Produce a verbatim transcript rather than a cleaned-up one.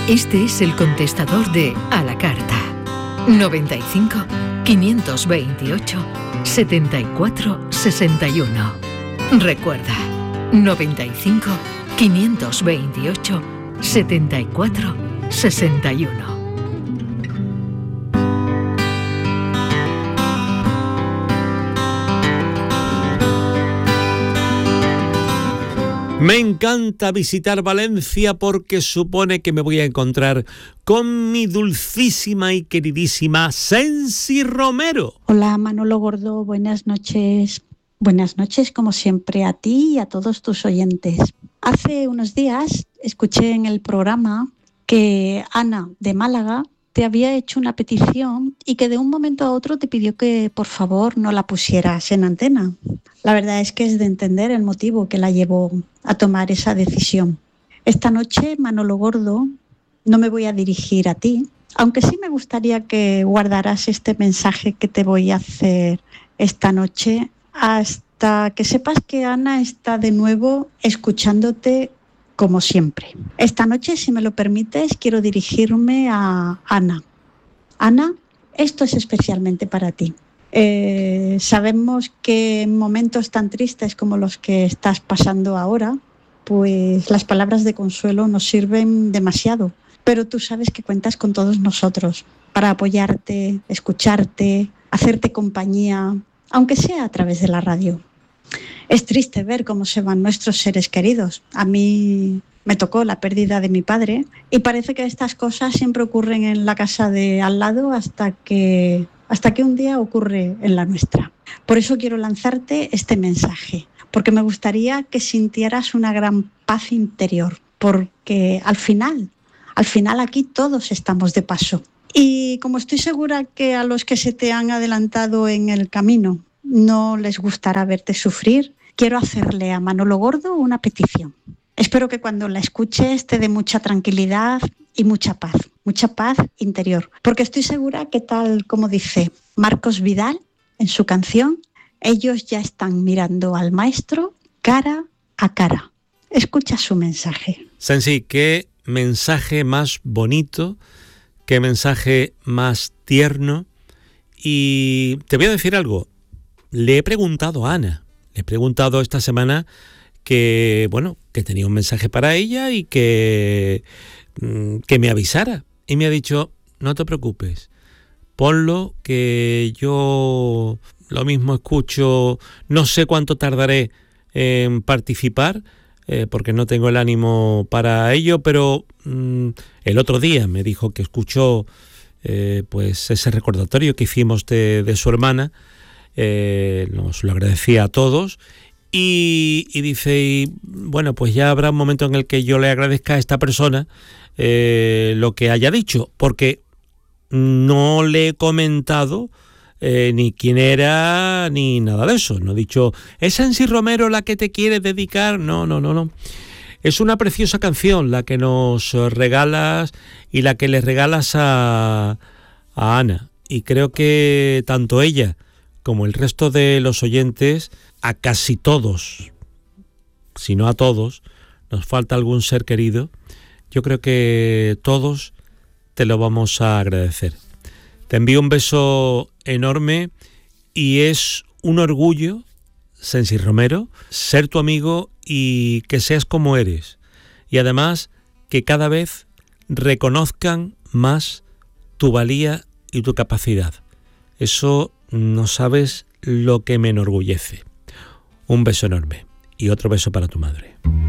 Este es el contestador de A la Carta. noventa y cinco, quinientos veintiocho, setenta y cuatro sesenta y uno. Recuerda, noventa y cinco, quinientos veintiocho, setenta y cuatro sesenta y uno. Me encanta visitar Valencia porque supone que me voy a encontrar con mi dulcísima y queridísima Sensi Romero. Hola Manolo Gordo, buenas noches. Buenas noches como siempre a ti y a todos tus oyentes. Hace unos días escuché en el programa que Ana de Málaga te había hecho una petición y que de un momento a otro te pidió que por favor no la pusieras en antena. La verdad es que es de entender el motivo que la llevó a tomar esa decisión. Esta noche, Manolo Gordo, no me voy a dirigir a ti, aunque sí me gustaría que guardaras este mensaje que te voy a hacer esta noche hasta que sepas que Ana está de nuevo escuchándote como siempre. Esta noche, si me lo permites, quiero dirigirme a Ana. Ana, esto es especialmente para ti. Eh, sabemos que en momentos tan tristes como los que estás pasando ahora, pues las palabras de consuelo nos sirven demasiado, pero tú sabes que cuentas con todos nosotros para apoyarte, escucharte, hacerte compañía, aunque sea a través de la radio. Es triste ver cómo se van nuestros seres queridos. A mí me tocó la pérdida de mi padre y parece que estas cosas siempre ocurren en la casa de al lado hasta que, hasta que un día ocurre en la nuestra. Por eso quiero lanzarte este mensaje, porque me gustaría que sintieras una gran paz interior, porque al final, al final aquí todos estamos de paso. Y como estoy segura que a los que se te han adelantado en el camino no les gustará verte sufrir, quiero hacerle a Manolo Gordo una petición. Espero que cuando la escuches te dé mucha tranquilidad y mucha paz, mucha paz interior, porque estoy segura que tal como dice Marcos Vidal en su canción, ellos ya están mirando al maestro cara a cara. Escucha su mensaje. Sensi, qué mensaje más bonito, qué mensaje más tierno. Y te voy a decir algo. Le he preguntado a Ana, le he preguntado esta semana que, bueno, que tenía un mensaje para ella y que, que me avisara. Y me ha dicho, no te preocupes, ponlo, que yo lo mismo escucho, no sé cuánto tardaré en participar, eh, porque no tengo el ánimo para ello, pero mmm, el otro día me dijo que escuchó eh, pues ese recordatorio que hicimos de, de su hermana. Eh, nos lo agradecía a todos y, y dice, y, bueno, pues ya habrá un momento en el que yo le agradezca a esta persona eh, lo que haya dicho, porque no le he comentado eh, ni quién era ni nada de eso. No he dicho, ¿es Sensi Romero la que te quiere dedicar? No, no, no, no. Es una preciosa canción la que nos regalas y la que le regalas a, a Ana, y creo que tanto ella como el resto de los oyentes, a casi todos, si no a todos, nos falta algún ser querido. Yo creo que todos te lo vamos a agradecer. Te envío un beso enorme y es un orgullo, Sensi Romero, ser tu amigo y que seas como eres. Y además que cada vez reconozcan más tu valía y tu capacidad. Eso no sabes lo que me enorgullece. Un beso enorme y otro beso para tu madre.